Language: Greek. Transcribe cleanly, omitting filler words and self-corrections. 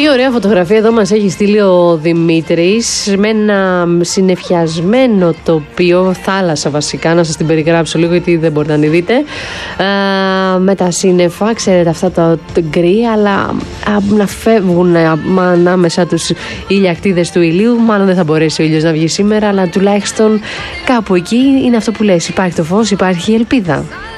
Τι ωραία φωτογραφία εδώ μας έχει στείλει ο Δημήτρης με ένα συννεφιασμένο τοπίο, θάλασσα βασικά, να σας την περιγράψω λίγο γιατί δεν μπορείτε να τη δείτε, με τα σύννεφα, ξέρετε αυτά τα γκρι, αλλά να φεύγουν ανάμεσα τους ηλιακτίδες του ηλίου. Μάλλον δεν θα μπορέσει ο ήλιος να βγει σήμερα, αλλά τουλάχιστον κάπου εκεί είναι αυτό που λες, υπάρχει το φως, υπάρχει η ελπίδα.